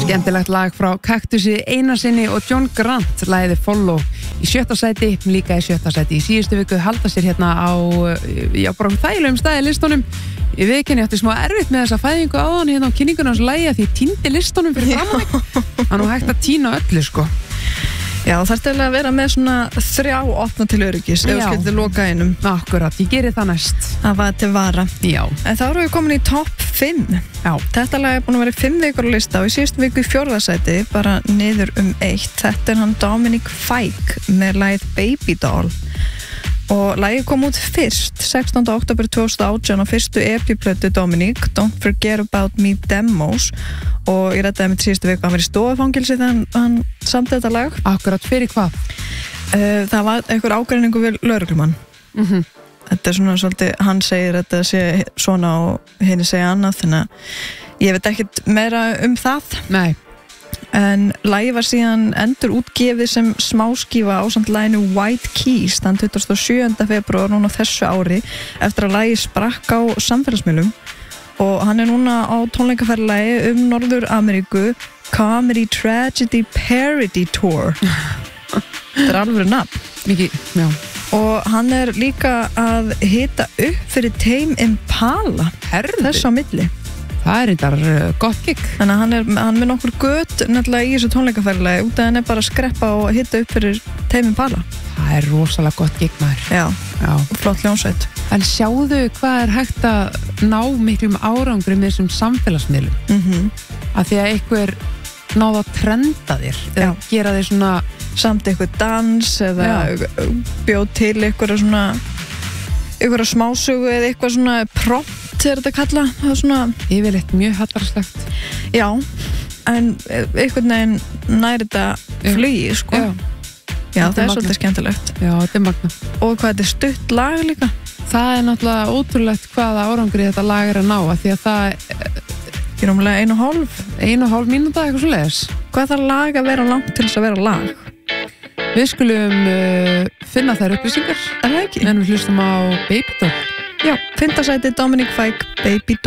Skemmtilegt lag frá Kaktusi Einarsinni og John Grant, lagið Follow í 7. sæti, líka í 7. sæti í síðustu viku, halda sér hérna á bara þægilegum staði listunum. Í vikinni átti smá erfitt með þessa fæðingu áðan hérna á kynningunum hans lagi að því týndi listunum fyrir framan mig. Það nú hægt að týna öllu sko. Já, það er til að vera með svona 3 opna til öryggis ef þú skildir loka einum. Akkurat, ég geri það næst. Það var til vara. Já. En þá erum við komin í topp 5. Já. Þetta lag er búin að vera 5 vikur á lista og í síðustu viku í 4. sæti, bara niður 1. Þetta er hann Dominic Fike með lagið Baby Doll. Og lagið kom út fyrst 16. október 2018 á fyrstu EP-plötu Dominic, Don't Forget About Me Demos, og ég ræddaði með síðustu viku að hann verið í stofufangilsi þegar hann samt þetta lag. Akkurat, fyrir hvað? Það var einhver ágreiningu við lögreglumann. Þetta er svona svolítið, hann segir þetta sé svona og henni segja annað, þannig að ég veit ekkert meira um það. Nei. En lagið var síðan endur útgefið sem smáskífa á samt laginu White Keys þann 27. febrúar núna þessu ári eftir að lagið sprakk á samfélagsmiðlum, og hann er núna á tónleikaferðalagi Norður Ameríku, Comedy Tragedy Parody Tour. Þetta er alveg nafn. Mikið, já. Og hann er líka að hita upp fyrir Tame Impala. Þess á milli. Það er eitthvað gott gig. Þannig að hann er með nokkur gött nefnilega í þessu tónleikaferðalagi út af hann er bara að skreppa og hitta upp fyrir Tame Impala. Það er rosalega gott gig maður. Já. Flott hljómsveit. En sjáðu hvað er hægt að ná miklum árangri með þessum samfélagsmiðlum. Að því að einhver náða að trenda þér eða gera þér svona samt eitthvað dans eða bjóð til eitthvað svona eitthvað smásögu eða eitthvað svona prompt er þetta kalla, það er svona yfirleitt mjög hallarslegt. Já, en einhvern veginn næri þetta flugi sko. Já, það er svolítið skemmtilegt. Já, þetta er magna. Og hvað þetta er stutt lag líka. Það er náttúrulega ótrúlegt hvaða árangri þetta lag er að ná, að því að það er rúmlega 1,5 mínúta eitthvað svo leiðis. Hvað þarf lag að vera langt til þess að vera lag? Við skulum finna þær upplýsingar. Er það ekki? En við hlustum á Baby Doll. Já, 5. sæti Dominic Fike, Baby Doll.